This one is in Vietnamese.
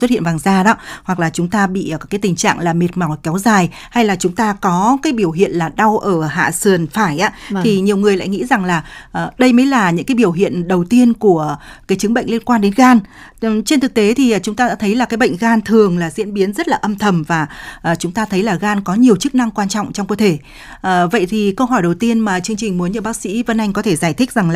xuất hiện vàng da đó, hoặc là chúng ta bị cái tình trạng là mệt mỏi kéo dài, hay là chúng ta có cái biểu hiện là đau ở hạ sườn phải á, thì nhiều người lại nghĩ rằng là đây mới là những cái biểu hiện đầu tiên của cái chứng bệnh liên quan đến gan. Trên thực tế thì chúng ta đã thấy là cái bệnh gan thường là diễn biến rất là âm thầm, và chúng ta thấy là gan có nhiều chức năng quan trọng trong cơ thể. Vậy thì câu hỏi đầu tiên mà chương trình muốn nhờ bác sĩ Vân Anh có thể giải thích rằng